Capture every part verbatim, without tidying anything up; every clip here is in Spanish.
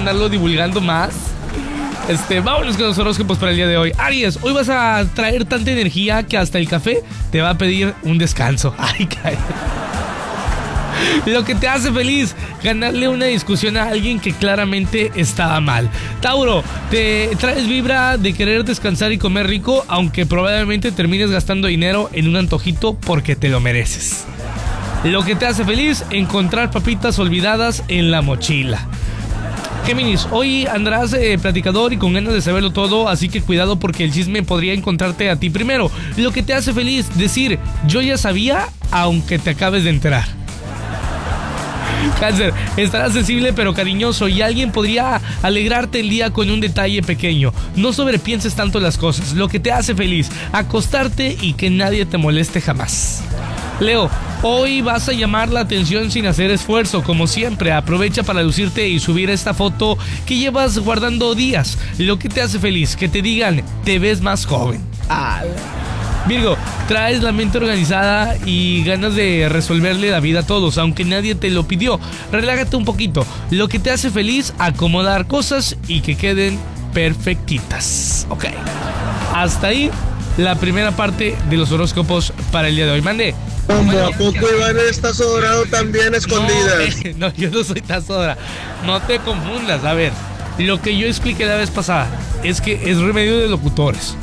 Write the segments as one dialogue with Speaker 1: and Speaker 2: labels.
Speaker 1: andarlo divulgando más. Este, vámonos con los horóscopos para el día de hoy. Aries, hoy vas a traer tanta energía que hasta el café te va a pedir un descanso. Ay, caray. Lo que te hace feliz, ganarle una discusión a alguien que claramente estaba mal. Tauro, te traes vibra de querer descansar y comer rico, aunque probablemente termines gastando dinero en un antojito porque te lo mereces. Lo que te hace feliz, encontrar papitas olvidadas en la mochila. Géminis, hoy andarás eh, platicador y con ganas de saberlo todo, así que cuidado porque el chisme podría encontrarte a ti primero. Lo que te hace feliz, decir, yo ya sabía, aunque te acabes de enterar. Cáncer, estarás sensible pero cariñoso y alguien podría alegrarte el día con un detalle pequeño. No sobrepienses tanto las cosas. Lo que te hace feliz, acostarte y que nadie te moleste jamás. Leo, hoy vas a llamar la atención sin hacer esfuerzo, como siempre. Aprovecha para lucirte y subir esta foto que llevas guardando días. Lo que te hace feliz, que te digan, te ves más joven. Ah. Virgo, traes la mente organizada y ganas de resolverle la vida a todos, aunque nadie te lo pidió. Relájate un poquito. Lo que te hace feliz, acomodar cosas y que queden perfectitas. Ok. Hasta ahí la primera parte de los horóscopos para el día de hoy. Mande.
Speaker 2: Como a poco Iván es tazo dorado también escondidas.
Speaker 1: No, eh, no, yo no soy tazo dorado. No te confundas. A ver, lo que yo expliqué la vez pasada es que es remedio de locutores.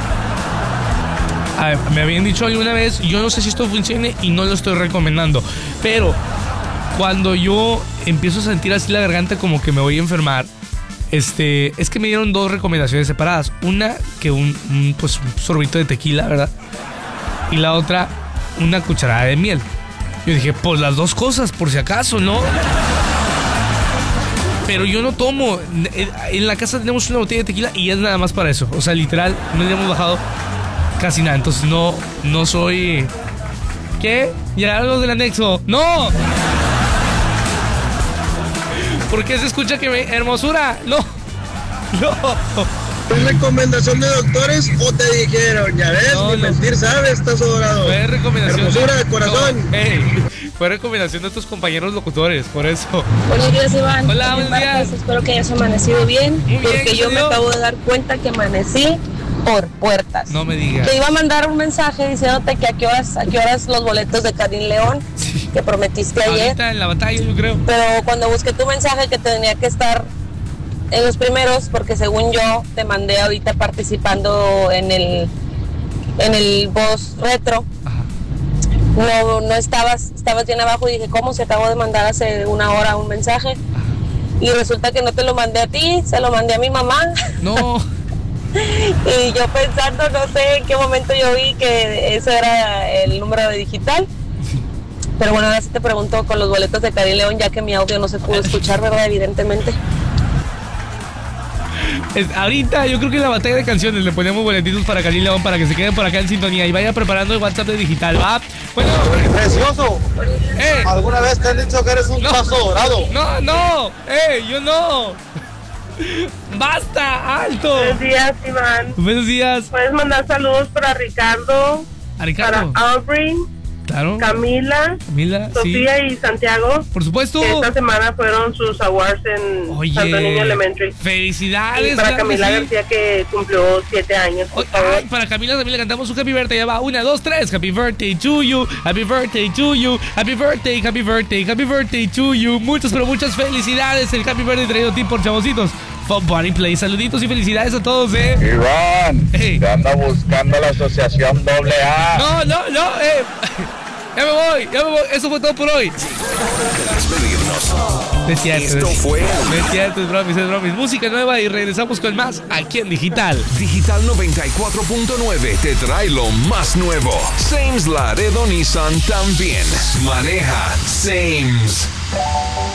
Speaker 1: A ver, me habían dicho alguna vez, yo no sé si esto funcione y no lo estoy recomendando, pero cuando yo empiezo a sentir así la garganta como que me voy a enfermar, este, es que me dieron dos recomendaciones separadas. Una, que un, un, pues, un sorbito de tequila, ¿verdad? Y la otra, una cucharada de miel. Yo dije, pues las dos cosas, por si acaso, ¿no? Pero yo no tomo. En la casa tenemos una botella de tequila y es nada más para eso. O sea, literal, no le hemos bajado casi nada. Entonces no, no soy... ¿Qué? ¿Llegaron los del anexo? ¡No! ¿Por qué se escucha que me... hermosura? ¡No! ¡No!
Speaker 2: ¿Es recomendación de doctores o te dijeron? Ya ves,
Speaker 1: No,
Speaker 2: ni
Speaker 1: no.
Speaker 2: mentir sabes, estás dorado.
Speaker 1: Fue recomendación.
Speaker 2: Hermosura de corazón.
Speaker 1: No, hey, fue recomendación de tus compañeros locutores, por eso.
Speaker 3: Buenos días, Iván.
Speaker 1: Hola,
Speaker 3: Feliz
Speaker 1: buenos días.
Speaker 3: martes. Espero que hayas amanecido bien.
Speaker 1: Muy bien,
Speaker 3: porque yo me
Speaker 1: ¿salió?
Speaker 3: acabo de dar cuenta que amanecí por puertas.
Speaker 1: No me digas.
Speaker 3: Te iba a mandar un mensaje diciéndote que a qué horas, a qué horas los boletos de Karim León
Speaker 1: Sí.
Speaker 3: que prometiste ayer.
Speaker 1: Ahorita en la batalla, yo creo.
Speaker 3: Pero cuando busqué tu mensaje que tenía que estar en los primeros, porque según yo te mandé ahorita participando en el en el Voz Retro.
Speaker 1: Ajá.
Speaker 3: No, no estabas, estabas bien abajo y dije, ¿cómo? Se acabó de mandar hace una hora un mensaje. Y resulta que no te lo mandé a ti, se lo mandé a mi mamá.
Speaker 1: No.
Speaker 3: Y yo pensando, no sé en qué momento yo vi que ese era el número de digital. Pero bueno, ahora sí te pregunto con los boletos de Karim León, ya que mi audio no se pudo escuchar, ¿verdad? Evidentemente.
Speaker 1: Es- ahorita yo creo que en la batalla de canciones le ponemos boletitos para Karim León para que se queden por acá en sintonía y vaya preparando el WhatsApp de digital, ¿va? Bueno,
Speaker 2: Precioso.
Speaker 1: eh,
Speaker 2: ¿Alguna vez te han dicho que eres un
Speaker 1: No.
Speaker 2: tazo dorado?
Speaker 1: no, no, eh, yo no. Basta, alto.
Speaker 4: Buenos días, Iván.
Speaker 1: Buenos días.
Speaker 4: Puedes mandar saludos para Ricardo,
Speaker 1: A Ricardo.
Speaker 4: para Aubrey,
Speaker 1: Claro.
Speaker 4: Camila,
Speaker 1: Camila, sí.
Speaker 4: Sofía y Santiago.
Speaker 1: Por supuesto.
Speaker 4: Que esta semana fueron sus awards en
Speaker 1: Oye,
Speaker 4: Santo Niño Elementary.
Speaker 1: felicidades.
Speaker 4: Y para
Speaker 1: claro que
Speaker 4: Camila
Speaker 1: sí.
Speaker 4: García, que cumplió siete años, por
Speaker 1: Oye,
Speaker 4: favor.
Speaker 1: ay, para Camila también le cantamos un happy birthday. Ya va, una, dos, tres. Happy birthday to you. Happy birthday to you. Happy birthday, happy birthday, happy birthday to you. Muchas, pero muchas felicidades. El happy birthday traído a ti por Chavositos. Fun Party Play. Saluditos y felicidades a todos, eh.
Speaker 5: Iván,
Speaker 1: Hey.
Speaker 5: te anda buscando la asociación doble A.
Speaker 1: No, no, no, eh. Ya me voy, ya me voy. Eso fue todo por hoy.
Speaker 6: Despedirnos.
Speaker 1: No es cierto,
Speaker 6: Esto
Speaker 1: no es-
Speaker 6: fue
Speaker 1: No es cierto, es bromis, es bromis. Música nueva y regresamos con más aquí en Digital.
Speaker 6: Digital noventa y cuatro punto nueve. Te trae lo más nuevo. Sames Laredo Nissan también. Maneja Sames.